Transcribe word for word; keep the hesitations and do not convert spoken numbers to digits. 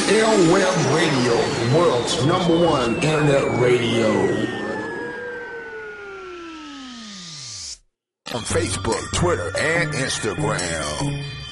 Airweb Radio, world's number one internet radio. On Facebook, Twitter, and Instagram.